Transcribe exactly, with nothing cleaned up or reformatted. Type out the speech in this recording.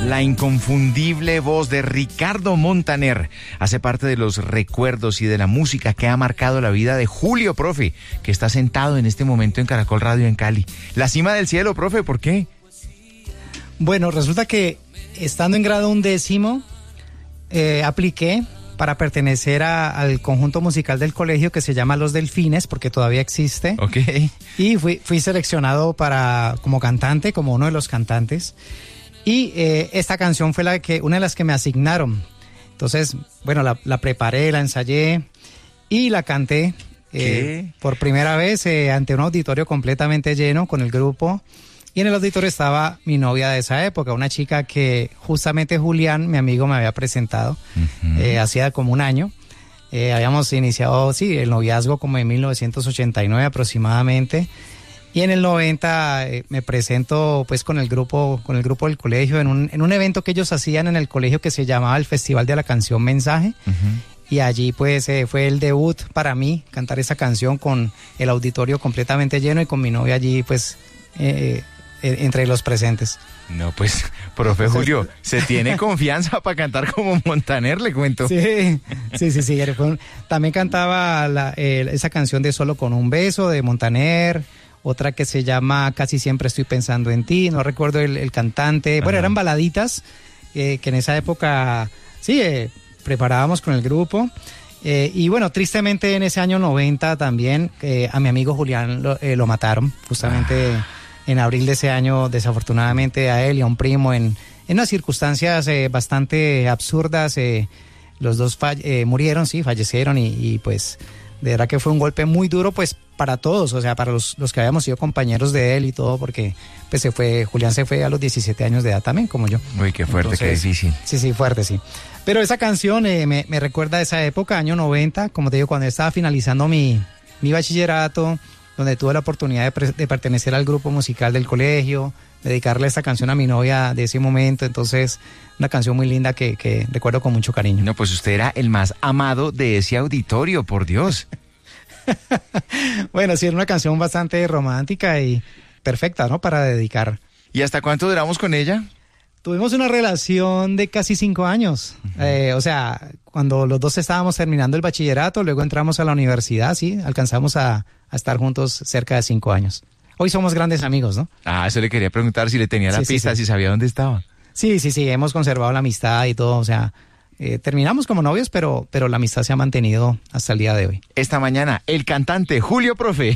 La inconfundible voz de Ricardo Montaner hace parte de los recuerdos y de la música que ha marcado la vida de Julio, profe, que está sentado en este momento en Caracol Radio en Cali. La cima del cielo, profe, ¿por qué? Bueno, resulta que estando en grado undécimo, eh, apliqué para pertenecer a, al conjunto musical del colegio que se llama Los Delfines, porque todavía existe. Ok. Y fui, fui seleccionado para, como cantante, como uno de los cantantes. Y eh, esta canción fue la que, una de las que me asignaron. Entonces, bueno, la, la preparé, la ensayé y la canté eh, por primera vez eh, ante un auditorio completamente lleno con el grupo. Y en el auditorio estaba mi novia de esa época, una chica que justamente Julián, mi amigo, me había presentado uh-huh. eh, hacía como un año. Eh, habíamos iniciado, sí, el noviazgo como en mil novecientos ochenta y nueve aproximadamente. Y en el noventa eh, me presento pues con el grupo con el grupo del colegio en un, en un evento que ellos hacían en el colegio que se llamaba el Festival de la Canción Mensaje. Uh-huh. Y allí pues eh, fue el debut para mí, cantar esa canción con el auditorio completamente lleno y con mi novia allí pues eh, eh, entre los presentes. No, pues, profe Julio, se tiene confianza para cantar como Montaner, le cuento. Sí, sí, sí, sí. También cantaba la, eh, esa canción de Solo con un beso de Montaner. Otra que se llama Casi siempre estoy pensando en ti, no recuerdo el, el cantante. Ajá. Bueno, eran baladitas eh, que en esa época, sí, eh, preparábamos con el grupo. Eh, y bueno, tristemente en ese año noventa también eh, a mi amigo Julián lo, eh, lo mataron, justamente ah. en abril de ese año, desafortunadamente a él y a un primo en, en unas circunstancias eh, bastante absurdas. Eh, los dos falle- eh, murieron, sí, fallecieron y, y pues de verdad que fue un golpe muy duro pues para todos, o sea, para los, los que habíamos sido compañeros de él y todo, porque pues se fue, Julián se fue a los diecisiete años de edad también, como yo. Uy, qué fuerte, entonces, qué difícil. Sí, sí, fuerte, sí. Pero esa canción eh, me, me recuerda a esa época, año noventa, como te digo, cuando estaba finalizando mi, mi bachillerato, donde tuve la oportunidad de, pre- de pertenecer al grupo musical del colegio, dedicarle esta canción a mi novia de ese momento, entonces una canción muy linda que, que recuerdo con mucho cariño. No, pues usted era el más amado de ese auditorio, por Dios. Bueno, sí, era una canción bastante romántica y perfecta, ¿no? Para dedicar. ¿Y hasta cuánto duramos con ella? Tuvimos una relación de casi cinco años. Uh-huh. Eh, o sea, cuando los dos estábamos terminando el bachillerato, luego entramos a la universidad, sí, alcanzamos a, a estar juntos cerca de cinco años. Hoy somos grandes amigos, ¿no? Ah, eso le quería preguntar si le tenía la sí, pista, sí, sí. si sabía dónde estaba. Sí, sí, sí, hemos conservado la amistad y todo, o sea, eh, terminamos como novios, pero, pero la amistad se ha mantenido hasta el día de hoy. Esta mañana, el cantante Julio, profe.